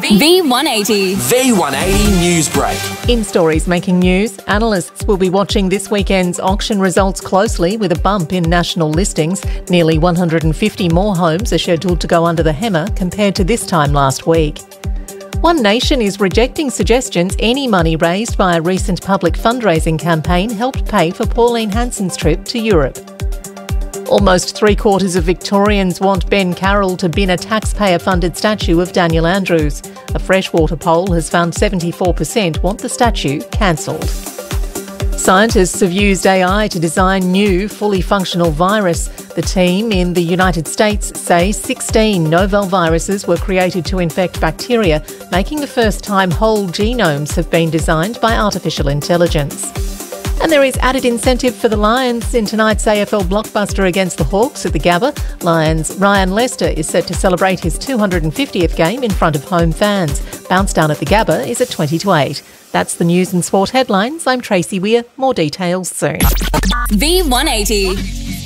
V180. V180 News Break. In stories making news, analysts will be watching this weekend's auction results closely with a bump in national listings. Nearly 150 more homes are scheduled to go under the hammer compared to this time last week. One Nation is rejecting suggestions any money raised by a recent public fundraising campaign helped pay for Pauline Hanson's trip to Europe. Almost three-quarters of Victorians want Ben Carroll to bin a taxpayer-funded statue of Daniel Andrews. A Freshwater poll has found 74% want the statue cancelled. Scientists have used AI to design new, fully functional virus. The team in the United States say 16 novel viruses were created to infect bacteria, making the first time whole genomes have been designed by artificial intelligence. And there is added incentive for the Lions in tonight's AFL blockbuster against the Hawks at the Gabba. Lions' Ryan Lester is set to celebrate his 250th game in front of home fans. Bounce down at the Gabba is at 20-8. That's the news and sport headlines. I'm Tracy Weir. More details soon. V180.